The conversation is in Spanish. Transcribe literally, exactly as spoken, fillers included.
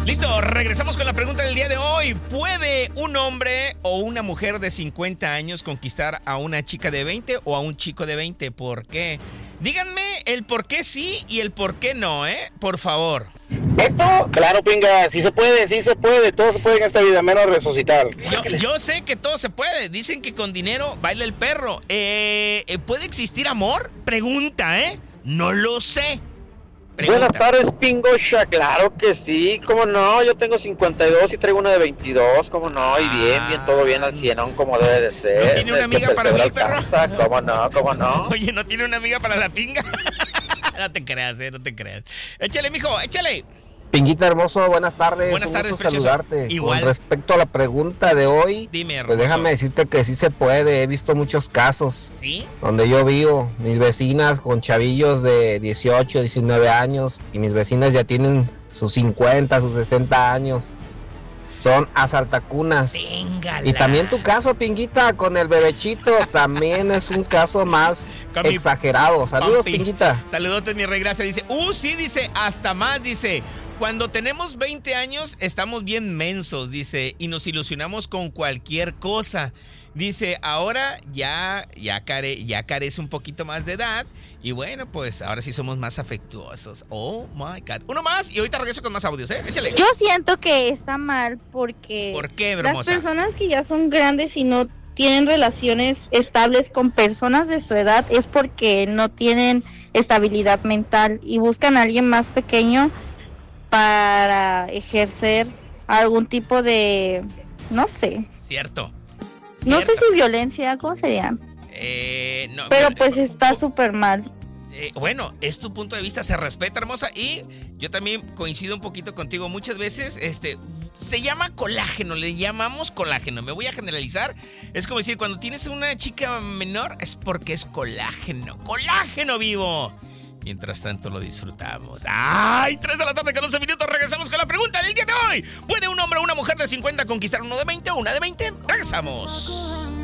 Listo, regresamos con la pregunta del día de hoy. ¿Puede un hombre o una mujer de cincuenta años conquistar a una chica de veinte o a un chico de veinte? ¿Por qué? Díganme el por qué sí y el por qué no, ¿eh? Por favor. ¿Esto? Claro, pinga, sí se puede, sí se puede, todo se puede en esta vida, menos resucitar. Yo, yo sé que todo se puede. Dicen que con dinero baila el perro. Eh, ¿Puede existir amor? Pregunta, ¿eh? No lo sé. Pregunta. Buenas tardes, Pingosha. Claro que sí, cómo no. Yo tengo cincuenta y dos y traigo una de veintidós, cómo no. Y bien, bien, todo bien al cienón, como debe de ser. ¿No tiene una amiga para mí, perro? Cómo no, cómo no. Oye, ¿no tiene una amiga para la pinga? No te creas, eh, no te creas. Échale, mijo, échale. Pinguita hermoso, buenas tardes. Buenas tardes, un gusto precioso. saludarte. Igual. Con respecto a la pregunta de hoy, dime, hermoso. Pues déjame decirte que sí se puede. He visto muchos casos. ¿Sí? Donde yo vivo, mis vecinas con chavillos de dieciocho, diecinueve años, y mis vecinas ya tienen sus cincuenta, sus sesenta años. Son asaltacunas. Téngala. Y también tu caso, Pinguita, con el bebechito, también es un caso más Con mi exagerado. Saludos, papi. Pinguita. Saludotes, mi rey, gracias. Dice, uh, sí, dice, hasta más, dice. Cuando tenemos veinte años, estamos bien mensos, dice, y nos ilusionamos con cualquier cosa. Dice, ahora ya, ya, care, ya carece un poquito más de edad. Y bueno, pues ahora sí somos más afectuosos. Oh, my God. Uno más y ahorita regreso con más audios, ¿eh? Échale. Yo siento que está mal porque ¿Por qué, las hermosa? personas que ya son grandes y no tienen relaciones estables con personas de su edad es porque no tienen estabilidad mental y buscan a alguien más pequeño para ejercer algún tipo de, no sé, Cierto. no sé Cierto. si violencia, ¿cómo sería? Eh, no, Pero pero- pues está súper mal. Eh, bueno, es tu punto de vista, se respeta, hermosa, y yo también coincido un poquito contigo. Muchas veces, este, se llama colágeno, le llamamos colágeno. Me voy a generalizar. Es como decir, cuando tienes una chica menor es porque es colágeno, colágeno vivo. Mientras tanto lo disfrutamos. ¡Ay! tres de la tarde con once minutos. Regresamos con la pregunta del día de hoy. ¿Puede un hombre o una mujer de cincuenta conquistar uno de veinte o una de veinte? Regresamos.